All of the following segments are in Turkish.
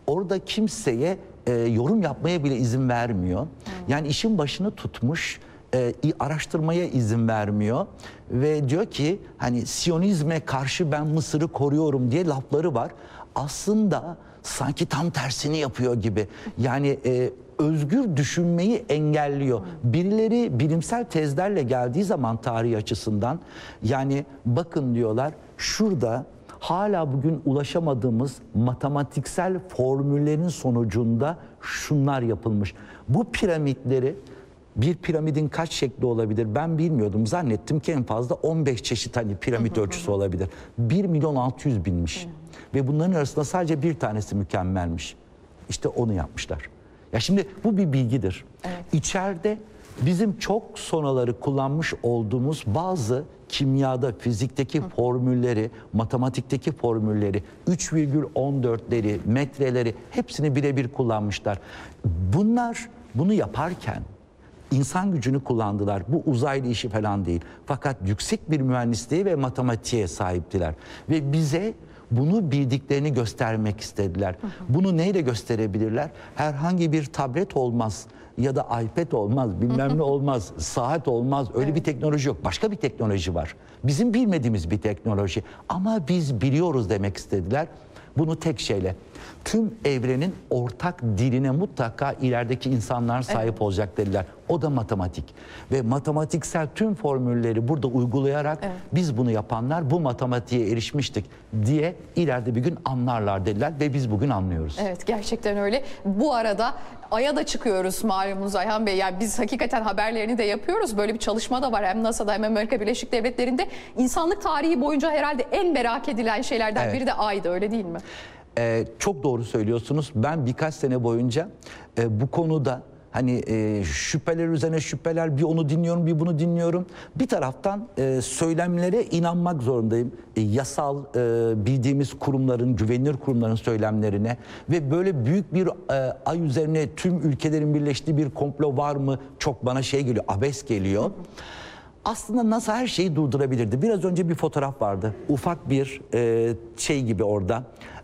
orada kimseye yorum yapmaya bile izin vermiyor. Yani işin başını tutmuş, araştırmaya izin vermiyor ve diyor ki hani Siyonizme karşı ben Mısır'ı koruyorum diye lafları var. Aslında sanki tam tersini yapıyor gibi. Yani özgür düşünmeyi engelliyor. Birileri bilimsel tezlerle geldiği zaman tarih açısından yani bakın diyorlar şurada hala bugün ulaşamadığımız matematiksel formüllerin sonucunda şunlar yapılmış. Bu piramitleri bir piramidin kaç şekli olabilir ben bilmiyordum. Zannettim ki en fazla 15 çeşit hani piramit ölçüsü olabilir. 1.600.000'miş. Ve bunların arasında sadece bir tanesi mükemmelmiş. İşte onu yapmışlar. Ya şimdi bu bir bilgidir. Evet. İçeride bizim çok sonraları kullanmış olduğumuz bazı kimyada, fizikteki formülleri, matematikteki formülleri, 3,14'leri, metreleri hepsini birebir kullanmışlar. Bunlar bunu yaparken İnsan gücünü kullandılar. Bu uzaylı işi falan değil. Fakat yüksek bir mühendisliğe ve matematiğe sahiptiler. Ve bize bunu bildiklerini göstermek istediler. Bunu neyle gösterebilirler? Herhangi bir tablet olmaz ya da iPad olmaz, bilmem ne olmaz, saat olmaz. Öyle bir teknoloji yok. Başka bir teknoloji var. Bizim bilmediğimiz bir teknoloji. Ama biz biliyoruz demek istediler. Bunu tek şeyle. Tüm evrenin ortak diline mutlaka ilerideki insanlar sahip olacak dediler. O da matematik. Ve matematiksel tüm formülleri burada uygulayarak biz bunu yapanlar bu matematiğe erişmiştik diye ileride bir gün anlarlar dediler ve biz bugün anlıyoruz. Evet gerçekten öyle. Bu arada Ay'a da çıkıyoruz malumunuz Ayhan Bey. Yani biz hakikaten haberlerini de yapıyoruz. Böyle bir çalışma da var hem NASA'da hem Amerika Birleşik Devletleri'nde. İnsanlık tarihi boyunca herhalde en merak edilen şeylerden biri de Ay'dı, öyle değil mi? Çok doğru söylüyorsunuz. Ben birkaç sene boyunca bu konuda hani şüpheler üzerine şüpheler, bir onu dinliyorum bir bunu dinliyorum. Bir taraftan söylemlere inanmak zorundayım. Yasal bildiğimiz kurumların, güvenilir kurumların söylemlerine ve böyle büyük bir ay üzerine tüm ülkelerin birleştiği bir komplo var mı? Çok bana şey geliyor, abes geliyor. Aslında NASA her şeyi durdurabilirdi. Biraz önce bir fotoğraf vardı. Ufak bir şey gibi orada.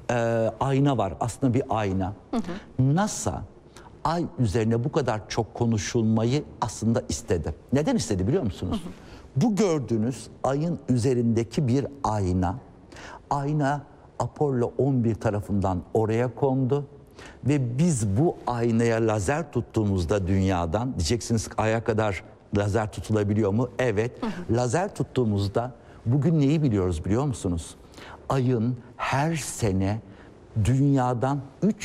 Ayna var. Aslında bir ayna. NASA ay üzerine bu kadar çok konuşulmayı aslında istedi. Neden istedi biliyor musunuz? Bu gördüğünüz ayın üzerindeki bir ayna. Ayna Apollo 11 tarafından oraya kondu. Ve biz bu aynaya lazer tuttuğumuzda dünyadan, diyeceksiniz aya kadar lazer tutulabiliyor mu? Evet. Lazer tuttuğumuzda bugün neyi biliyoruz biliyor musunuz? Ayın her sene dünyadan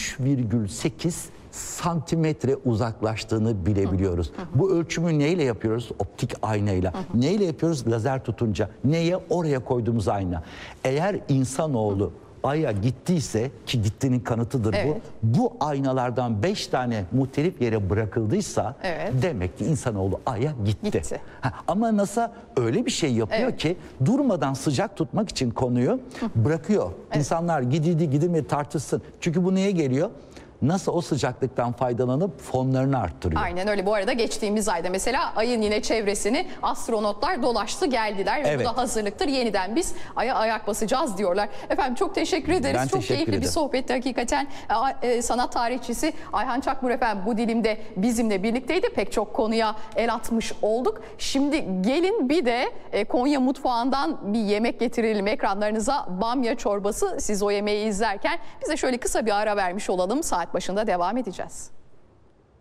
3,8 santimetre uzaklaştığını bilebiliyoruz. Bu ölçümü neyle yapıyoruz? Optik aynayla. Neyle yapıyoruz? Lazer tutunca. Neye? Oraya koyduğumuz ayna. Eğer insanoğlu Ay'a gittiyse, ki gittiğinin kanıtıdır bu aynalardan 5 tane muhtelif yere bırakıldıysa demek ki insanoğlu Ay'a gitti. Ama NASA öyle bir şey yapıyor ki durmadan sıcak tutmak için konuyu bırakıyor. İnsanlar gidildi gidilmedi tartışsın. Çünkü bu neye geliyor? NASA o sıcaklıktan faydalanıp fonlarını arttırıyor. Aynen öyle. Bu arada geçtiğimiz ayda mesela Ay'ın yine çevresini astronotlar dolaştı geldiler. Ve bu da hazırlıktır. Yeniden biz Ay'a ayak basacağız diyorlar. Efendim çok teşekkür ederiz. Ben çok teşekkür keyifli bir sohbetti hakikaten. Sanat tarihçisi Ayhan Çakmur efendim bu dilimde bizimle birlikteydi. Pek çok konuya el atmış olduk. Şimdi gelin bir de Konya mutfağından bir yemek getirelim ekranlarınıza. Bamya çorbası. Siz o yemeği izlerken bize şöyle kısa bir ara vermiş olalım. Saat başında devam edeceğiz.